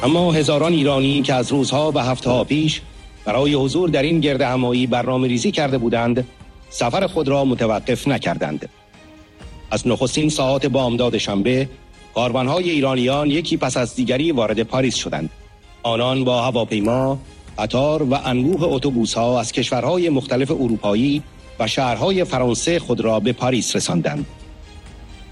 اما هزاران ایرانی که از روزها و هفته‌ها پیش برای حضور در این گرد همایی برنامه‌ریزی کرده بودند، سفر خود را متوقف نکردند. از نخستین ساعات بامداد شنبه، کاروان‌های ایرانیان یکی پس از دیگری وارد پاریس شدند. آنان با هواپیما، قطار و انبوه اتوبوس‌ها از کشورهای مختلف اروپایی و شهرهای فرانسه خود را به پاریس رساندند.